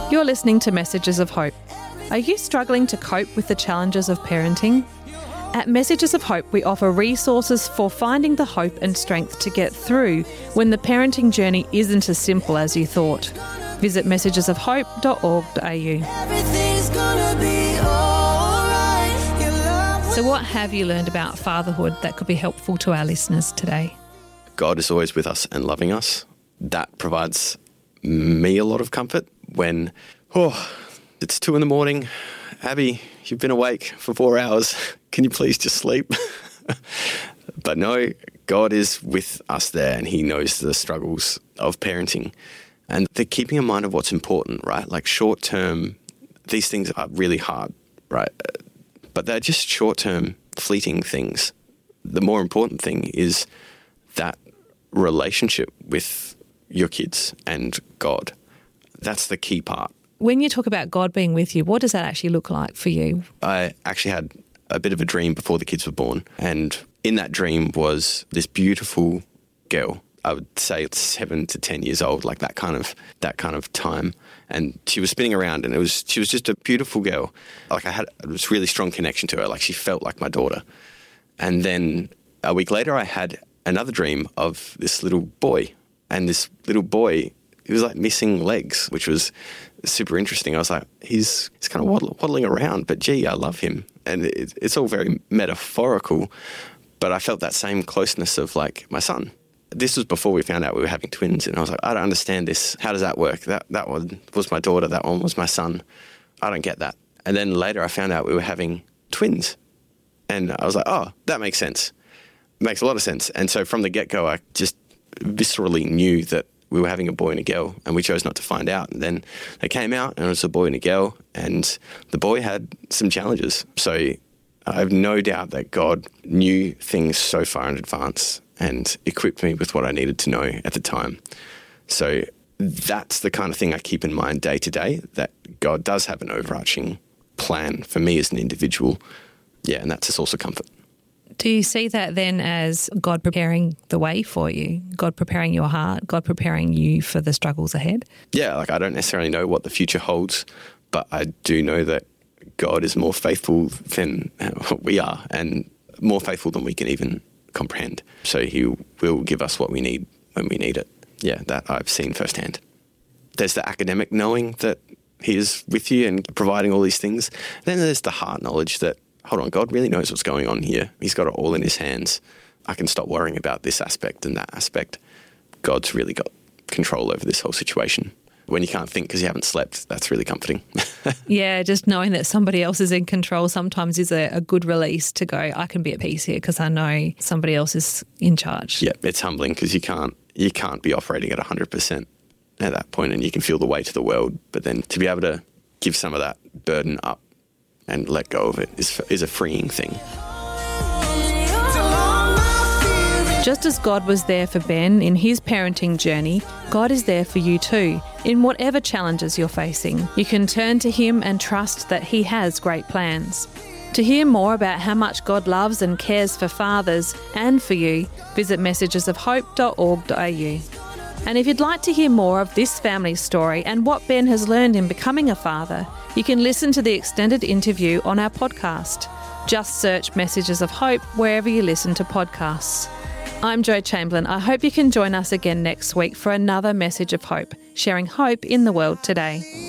You're listening to Messages of Hope. Are you struggling to cope with the challenges of parenting? At Messages of Hope, we offer resources for finding the hope and strength to get through when the parenting journey isn't as simple as you thought. Visit messagesofhope.org.au. So what have you learned about fatherhood that could be helpful to our listeners today? God is always with us and loving us. That provides me a lot of comfort when, it's 2 a.m. Abby, you've been awake for 4 hours. Can you please just sleep? But no, God is with us there and he knows the struggles of parenting. And the keeping in mind of what's important, right? Like short term, these things are really hard, right? But they're just short term, fleeting things. The more important thing is that relationship with your kids and God. That's the key part. When you talk about God being with you, what does that actually look like for you? I actually had a bit of a dream before the kids were born. And in that dream was this beautiful girl. I would say 7 to 10 years old, like that kind of time. And she was spinning around and she was just a beautiful girl. Like I had this really strong connection to her. Like she felt like my daughter. And then a week later, I had another dream of this little boy. And this little boy, he was like missing legs, which was super interesting. I was like, he's kind of waddling around, but gee, I love him. And it's all very metaphorical, but I felt that same closeness of like my son. This was before we found out we were having twins, and I was like, I don't understand this. How does that work? That one was my daughter, that one was my son. I don't get that. And then later I found out we were having twins, and I was like, oh, that makes sense. It makes a lot of sense. And so from the get-go, I just viscerally knew that we were having a boy and a girl, and we chose not to find out. And then they came out, and it was a boy and a girl, and the boy had some challenges. So I have no doubt that God knew things so far in advance and equipped me with what I needed to know at the time. So that's the kind of thing I keep in mind day to day, that God does have an overarching plan for me as an individual. Yeah, and that's a source of comfort. Do you see that then as God preparing the way for you, God preparing your heart, God preparing you for the struggles ahead? Yeah, like I don't necessarily know what the future holds, but I do know that God is more faithful than we are and more faithful than we can even comprehend. So he will give us what we need when we need it. Yeah, that I've seen firsthand. There's the academic knowing that he is with you and providing all these things. Then there's the heart knowledge that, hold on, God really knows what's going on here. He's got it all in his hands. I can stop worrying about this aspect and that aspect. God's really got control over this whole situation. When you can't think because you haven't slept, that's really comforting. Yeah, just knowing that somebody else is in control sometimes is a good release to go, I can be at peace here because I know somebody else is in charge. Yeah, it's humbling because you can't be operating at 100% at that point, and you can feel the weight of the world. But then to be able to give some of that burden up and let go of it is a freeing thing. Just as God was there for Ben in his parenting journey, God is there for you too, in whatever challenges you're facing. You can turn to him and trust that he has great plans. To hear more about how much God loves and cares for fathers and for you, visit messagesofhope.org.au. And if you'd like to hear more of this family's story and what Ben has learned in becoming a father, you can listen to the extended interview on our podcast. Just search Messages of Hope wherever you listen to podcasts. I'm Jo Chamberlain. I hope you can join us again next week for another Message of Hope, sharing hope in the world today.